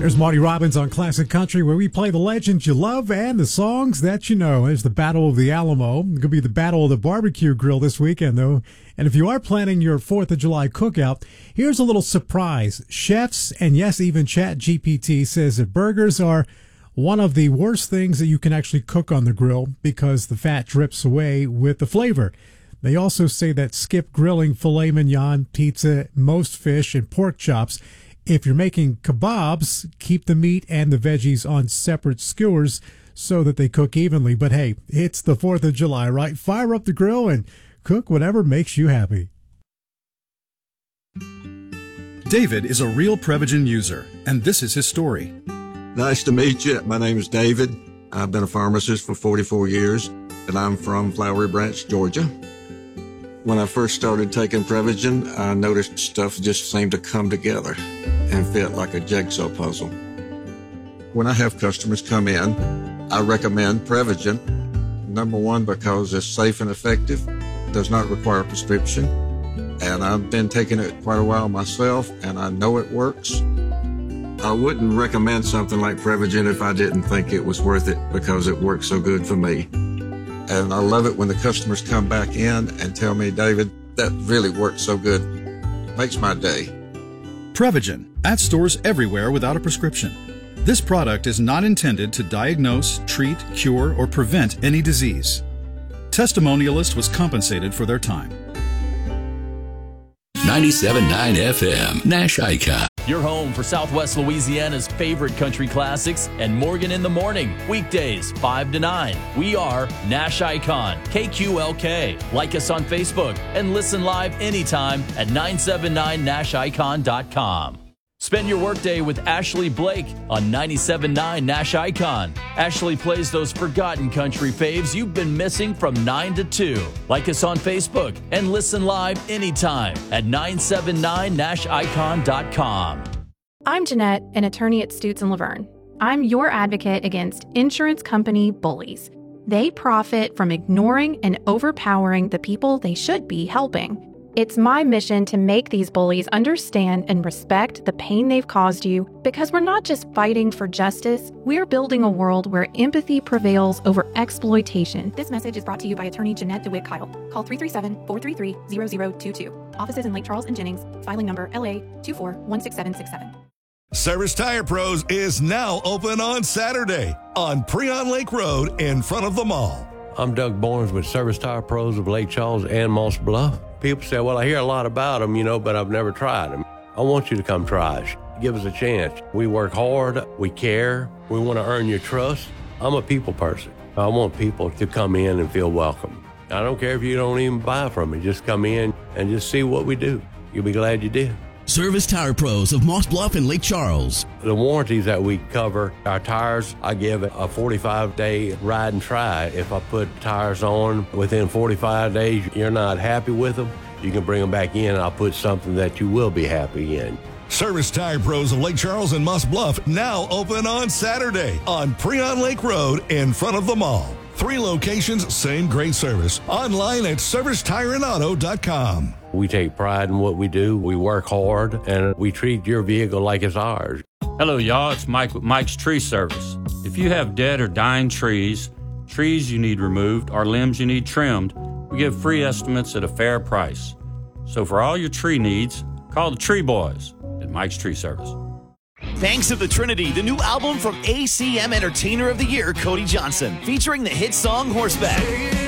There's Marty Robbins on Classic Country, where we play the legends you love and the songs that you know. There's the Battle of the Alamo. It could be the Battle of the Barbecue Grill this weekend, though. And if you are planning your 4th of July cookout, here's a little surprise. Chefs, and yes, even ChatGPT says that burgers are one of the worst things that you can actually cook on the grill because the fat drips away with the flavor. They also say that skip grilling filet mignon, pizza, most fish, and pork chops. If you're making kebabs, keep the meat and the veggies on separate skewers so that they cook evenly. But hey, it's the 4th of July, right? Fire up the grill and cook whatever makes you happy. David is a real Prevagen user, and this is his story. Nice to meet you. My name is David. I've been a pharmacist for 44 years, and I'm from Flowery Branch, Georgia. When I first started taking Prevagen, I noticed stuff just seemed to come together and fit like a jigsaw puzzle. When I have customers come in, I recommend Prevagen. Number one, because it's safe and effective, does not require a prescription, and I've been taking it quite a while myself, and I know it works. I wouldn't recommend something like Prevagen if I didn't think it was worth it because it works so good for me. And I love it when the customers come back in and tell me, David, that really worked so good. Makes my day. Prevagen, at stores everywhere without a prescription. This product is not intended to diagnose, treat, cure, or prevent any disease. Testimonialist was compensated for their time. 97.9 FM, Nash Icon. Your home for Southwest Louisiana's favorite country classics and Morgan in the Morning. Weekdays, 5 to 9. We are Nash Icon, KQLK. Like us on Facebook and listen live anytime at 979nashicon.com. Spend your workday with Ashley Blake on 97.9 Nash Icon. Ashley plays those forgotten country faves you've been missing from 9 to 2. Like us on Facebook and listen live anytime at 979nashicon.com. I'm Jeanette, an attorney at Stutz & Laverne. I'm your advocate against insurance company bullies. They profit from ignoring and overpowering the people they should be helping. It's my mission to make these bullies understand and respect the pain they've caused you, because we're not just fighting for justice, we're building a world where empathy prevails over exploitation. This message is brought to you by attorney Jeanette DeWitt Kyle. Call 337-433-0022. Offices in Lake Charles and Jennings. Filing number LA 2416767. Service Tire Pros is now open on Saturday on Preon Lake Road in front of the mall. I'm Doug Barnes with Service Tire Pros of Lake Charles and Moss Bluff. People say, well, I hear a lot about them, but I've never tried them. I want you to come try us. Give us a chance. We work hard. We care. We want to earn your trust. I'm a people person. I want people to come in and feel welcome. I don't care if you don't even buy from me. Just come in and just see what we do. You'll be glad you did. Service Tire Pros of Moss Bluff and Lake Charles. The warranties that we cover, our tires, I give a 45-day ride and try. If I put tires on within 45 days, you're not happy with them, you can bring them back in and I'll put something that you will be happy in. Service Tire Pros of Lake Charles and Moss Bluff now open on Saturday on Preon Lake Road in front of the mall. 3 locations, same great service. Online at servicetireandauto.com. We take pride in what we do. We work hard, and we treat your vehicle like it's ours. Hello, y'all. It's Mike with Mike's Tree Service. If you have dead or dying trees you need removed, or limbs you need trimmed, we give free estimates at a fair price. So for all your tree needs, call the Tree Boys at Mike's Tree Service. Thanks to the Trinity, the new album from ACM Entertainer of the Year, Cody Johnson, featuring the hit song Horseback.